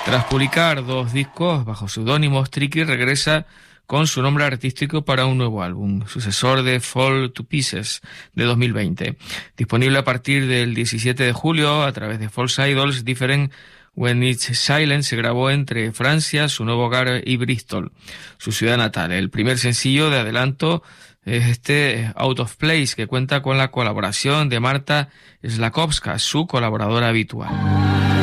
Tras publicar 2 discos bajo seudónimos, Tricky regresa con su nombre artístico para un nuevo álbum, sucesor de Fall to Pieces de 2020. Disponible a partir del 17 de julio a través de False Idols, Different When It's Silent se grabó entre Francia, su nuevo hogar, y Bristol, su ciudad natal. El primer sencillo de adelanto es Out of Place, que cuenta con la colaboración de Marta Slakowska, su colaboradora habitual.